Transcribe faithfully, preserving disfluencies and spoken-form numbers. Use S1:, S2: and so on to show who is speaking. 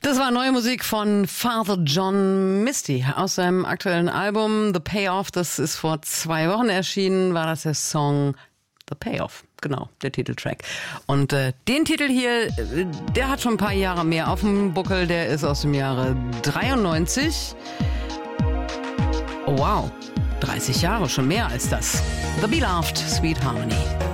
S1: Das war neue Musik von Father John Misty aus seinem aktuellen Album The Payoff. Das ist vor zwei Wochen erschienen, war das der Song The Payoff. Genau, der Titeltrack. Und äh, den Titel hier, der hat schon ein paar Jahre mehr auf dem Buckel. Der ist aus dem Jahre dreiundneunzig. Oh wow, dreißig Jahre, schon mehr als das. The Beloved Sweet Harmony.